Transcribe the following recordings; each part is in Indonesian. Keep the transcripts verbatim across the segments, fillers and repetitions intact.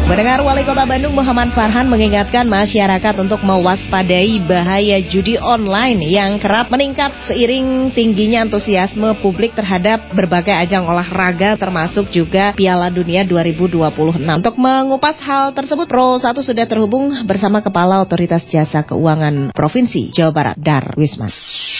Pendengar, Wali Kota Bandung Muhammad Farhan mengingatkan masyarakat untuk mewaspadai bahaya judi online yang kerap meningkat seiring tingginya antusiasme publik terhadap berbagai ajang olahraga termasuk juga Piala Dunia dua ribu dua puluh enam. Untuk mengupas hal tersebut, Pro satu sudah terhubung bersama Kepala Otoritas Jasa Keuangan Provinsi Jawa Barat, Darwisman.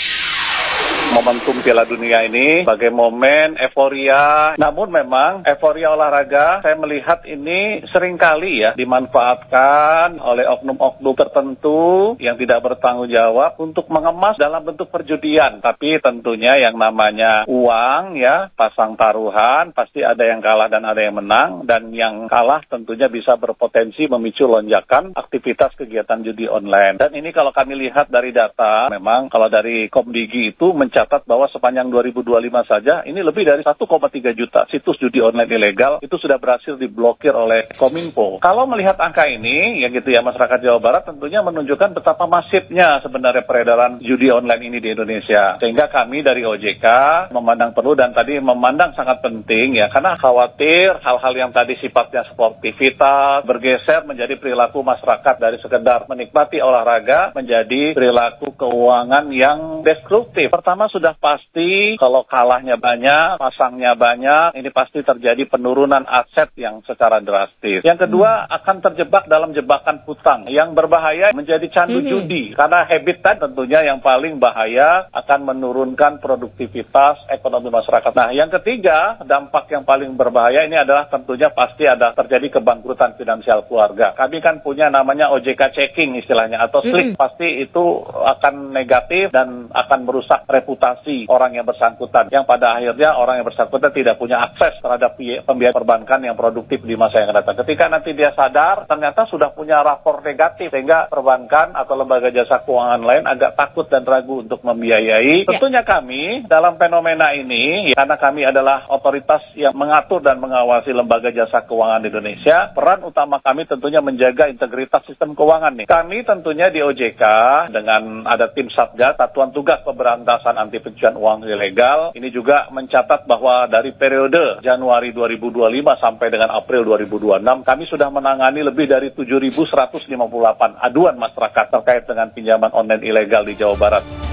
Momentum Piala Dunia ini sebagai momen euforia, namun memang euforia olahraga saya melihat ini seringkali ya dimanfaatkan oleh oknum-oknum tertentu yang tidak bertanggung jawab untuk mengemas dalam bentuk perjudian. Tapi tentunya yang namanya uang ya, pasang taruhan, pasti ada yang kalah dan ada yang menang, dan yang kalah tentunya bisa berpotensi memicu lonjakan aktivitas kegiatan judi online. Dan ini kalau kami lihat dari data, memang kalau dari Komdigi itu mencatat bahwa sepanjang dua ribu dua puluh lima saja ini lebih dari satu koma tiga juta situs judi online ilegal itu sudah berhasil diblokir oleh Kominfo. Kalau melihat angka ini, ya gitu ya, masyarakat Jawa Barat tentunya menunjukkan betapa masifnya sebenarnya peredaran judi online ini di Indonesia. Sehingga kami dari O J K memandang perlu dan tadi memandang sangat penting ya, karena khawatir hal-hal yang tadi sifatnya sportivitas bergeser menjadi perilaku masyarakat dari sekedar menikmati olahraga menjadi perilaku keuangan yang destruktif. Pertama, sudah pasti kalau kalahnya banyak, pasangnya banyak, ini pasti terjadi penurunan aset yang secara drastis. Yang kedua, hmm. akan terjebak dalam jebakan hutang yang berbahaya menjadi candu hmm. judi. Karena habit tadi tentunya yang paling bahaya akan menurunkan produktivitas ekonomi masyarakat. Nah, yang ketiga, dampak yang paling berbahaya ini adalah tentunya pasti ada terjadi kebangkrutan finansial keluarga. Kami kan punya namanya O J K checking istilahnya, atau slik. Hmm. Pasti itu akan negatif dan akan merusak reputasi orang yang bersangkutan, yang pada akhirnya orang yang bersangkutan tidak punya akses terhadap pembiayaan perbankan yang produktif di masa yang akan datang. Ketika nanti dia sadar, ternyata sudah punya rapor negatif, sehingga perbankan atau lembaga jasa keuangan lain agak takut dan ragu untuk membiayai. Ya. Tentunya kami dalam fenomena ini, ya, karena kami adalah otoritas yang mengatur dan mengawasi lembaga jasa keuangan di Indonesia, peran utama kami tentunya menjaga integritas sistem keuangan nih. Kami tentunya di O J K dengan ada tim Satgas, Satuan Tugas Pemberantasan Anti pencucian uang ilegal, ini juga mencatat bahwa dari periode Januari dua ribu dua puluh lima sampai dengan April dua ribu dua puluh enam, kami sudah menangani lebih dari tujuh ribu seratus lima puluh delapan aduan masyarakat terkait dengan pinjaman online ilegal di Jawa Barat.